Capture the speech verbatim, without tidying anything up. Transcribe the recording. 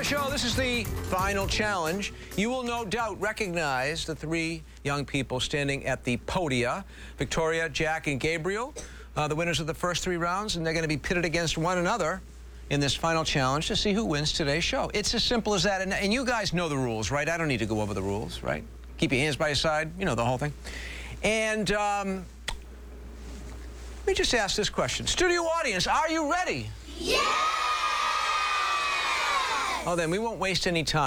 show. This is the final challenge. You will no doubt recognize the three young people standing at the podia. Victoria, Jack, and Gabriel, uh, the winners of the first three rounds, and they're going to be pitted against one another in this final challenge to see who wins today's show. It's as simple as that. And, and you guys know the rules, right? I don't need to go over the rules, right? Keep your hands by your side. You know the whole thing. And um, let me just ask this question. Studio audience, are you ready? Yeah! Oh, then we won't waste any time.